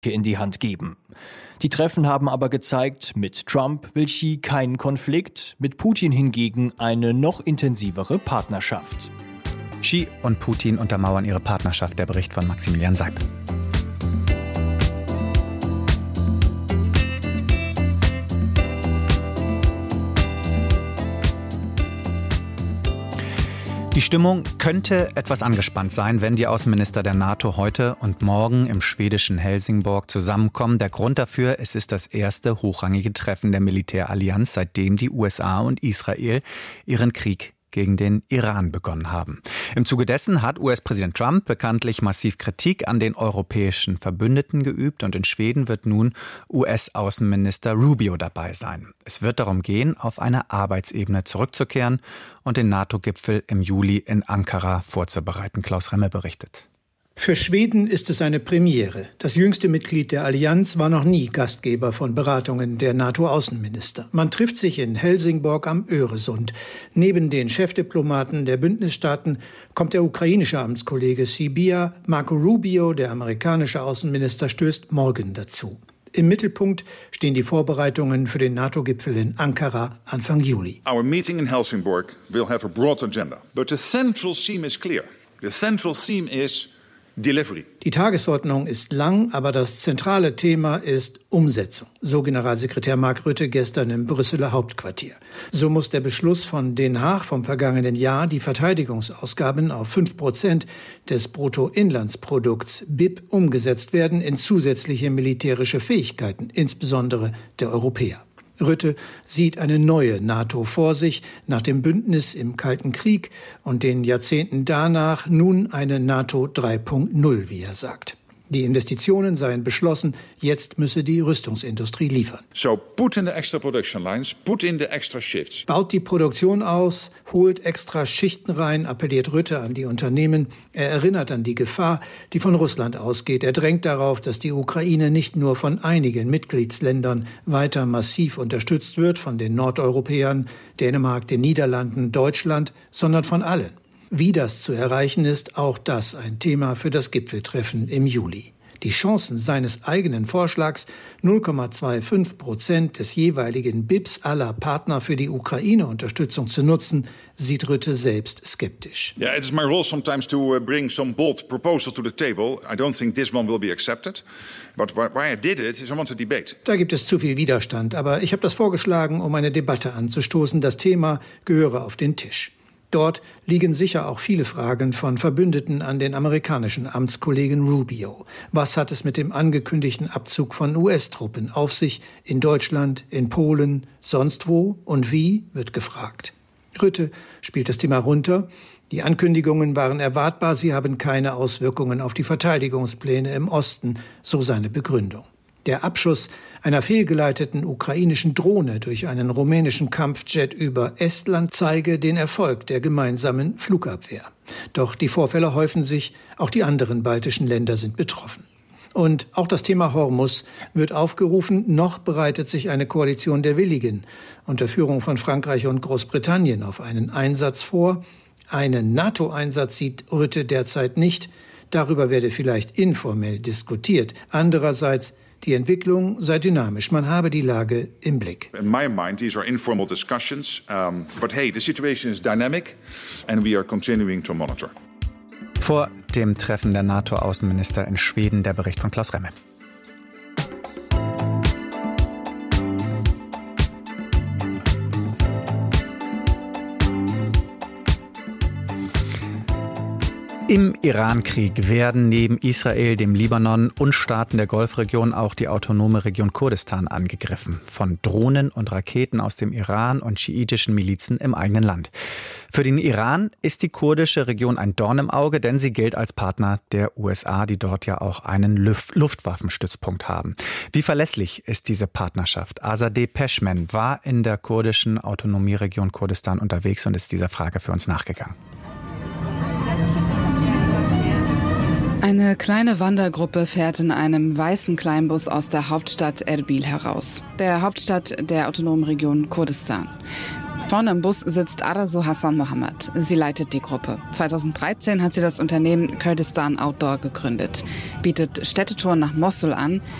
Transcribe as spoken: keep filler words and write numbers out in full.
in die Hand geben. Die Treffen haben aber gezeigt, mit Trump will Xi keinen Konflikt, mit Putin hingegen eine noch intensivere Partnerschaft. Xi und Putin untermauern ihre Partnerschaft, der Bericht von Maximilian Seib. Die Stimmung könnte etwas angespannt sein, wenn die Außenminister der NATO heute und morgen im schwedischen Helsingborg zusammenkommen. Der Grund dafür, es ist das erste hochrangige Treffen der Militärallianz, seitdem die U S A und Israel ihren Krieg gegen den Iran begonnen haben. Im Zuge dessen hat U S-Präsident Trump bekanntlich massiv Kritik an den europäischen Verbündeten geübt und in Schweden wird nun U S-Außenminister Rubio dabei sein. Es wird darum gehen, auf eine Arbeitsebene zurückzukehren und den NATO-Gipfel im Juli in Ankara vorzubereiten. Klaus Remme berichtet. Für Schweden ist es eine Premiere. Das jüngste Mitglied der Allianz war noch nie Gastgeber von Beratungen der NATO-Außenminister. Man trifft sich in Helsingborg am Öresund. Neben den Chefdiplomaten der Bündnisstaaten kommt der ukrainische Amtskollege Sybiha. Marco Rubio, der amerikanische Außenminister, stößt morgen dazu. Im Mittelpunkt stehen die Vorbereitungen für den NATO-Gipfel in Ankara Anfang Juli. Our meeting in Helsingborg will have a broad agenda, but the central theme is clear. The central theme is Delivery. Die Tagesordnung ist lang, aber das zentrale Thema ist Umsetzung, so Generalsekretär Mark Rutte gestern im Brüsseler Hauptquartier. So muss der Beschluss von Den Haag vom vergangenen Jahr, die Verteidigungsausgaben auf fünf Prozent des Bruttoinlandsprodukts B I P umgesetzt werden in zusätzliche militärische Fähigkeiten, insbesondere der Europäer. Rutte sieht eine neue NATO vor sich, nach dem Bündnis im Kalten Krieg und den Jahrzehnten danach nun eine NATO drei Punkt null, wie er sagt. Die Investitionen seien beschlossen, jetzt müsse die Rüstungsindustrie liefern. So put in the extra production lines, put in the extra shifts. Baut die Produktion aus, holt extra Schichten rein, appelliert Rutte an die Unternehmen. Er erinnert an die Gefahr, die von Russland ausgeht. Er drängt darauf, dass die Ukraine nicht nur von einigen Mitgliedsländern weiter massiv unterstützt wird, von den Nordeuropäern, Dänemark, den Niederlanden, Deutschland, sondern von allen. Wie das zu erreichen ist, auch das ein Thema für das Gipfeltreffen im Juli. Die Chancen seines eigenen Vorschlags, null Komma fünfundzwanzig Prozent des jeweiligen B I Ps aller Partner für die Ukraine-Unterstützung zu nutzen, sieht Rutte selbst skeptisch. Yeah, it is my role sometimes to bring some bold proposals to the table. I don't think this one will be accepted. But why I did it is I want to debate. Da gibt es zu viel Widerstand, aber ich habe das vorgeschlagen, um eine Debatte anzustoßen. Das Thema gehöre auf den Tisch. Dort liegen sicher auch viele Fragen von Verbündeten an den amerikanischen Amtskollegen Rubio. Was hat es mit dem angekündigten Abzug von U S-Truppen auf sich in Deutschland, in Polen, sonst wo und wie, wird gefragt. Rutte spielt das Thema runter. Die Ankündigungen waren erwartbar, sie haben keine Auswirkungen auf die Verteidigungspläne im Osten, so seine Begründung. Der Abschuss einer fehlgeleiteten ukrainischen Drohne durch einen rumänischen Kampfjet über Estland zeige den Erfolg der gemeinsamen Flugabwehr. Doch die Vorfälle häufen sich, auch die anderen baltischen Länder sind betroffen. Und auch das Thema Hormus wird aufgerufen. Noch bereitet sich eine Koalition der Willigen unter Führung von Frankreich und Großbritannien auf einen Einsatz vor. Einen NATO-Einsatz sieht Rutte derzeit nicht. Darüber werde vielleicht informell diskutiert. Andererseits, die Entwicklung sei dynamisch. Man habe die Lage im Blick. In my mind, these are informal discussions. Um, but hey, the situation is dynamic and we are continuing to monitor. Vor dem Treffen der NATO-Außenminister in Schweden der Bericht von Klaus Remme. Im Irankrieg werden neben Israel, dem Libanon und Staaten der Golfregion auch die autonome Region Kurdistan angegriffen. Von Drohnen und Raketen aus dem Iran und schiitischen Milizen im eigenen Land. Für den Iran ist die kurdische Region ein Dorn im Auge, denn sie gilt als Partner der U S A, die dort ja auch einen Luft- Luftwaffenstützpunkt haben. Wie verlässlich ist diese Partnerschaft? Azadeh Peschman war in der kurdischen Autonomieregion Kurdistan unterwegs und ist dieser Frage für uns nachgegangen. Eine kleine Wandergruppe fährt in einem weißen Kleinbus aus der Hauptstadt Erbil heraus, der Hauptstadt der autonomen Region Kurdistan. Vorne im Bus sitzt Arasu Hassan Mohammed. Sie leitet die Gruppe. zweitausenddreizehn hat sie das Unternehmen Kurdistan Outdoor gegründet, bietet Städtetouren nach Mossul an,